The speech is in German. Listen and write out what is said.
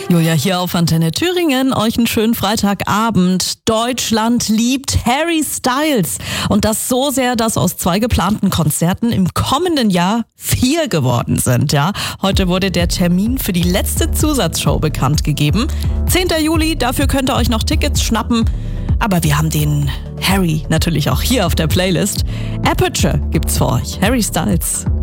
Julia hier auf Antenne Thüringen. Euch einen schönen Freitagabend. Deutschland liebt Harry Styles. Und das so sehr, dass aus 2 geplanten Konzerten im kommenden Jahr 4 geworden sind. Ja, heute wurde der Termin für die letzte Zusatzshow bekannt gegeben. 10. Juli, dafür könnt ihr euch noch Tickets schnappen. Aber wir haben den Harry natürlich auch hier auf der Playlist. Aperture gibt's für euch. Harry Styles.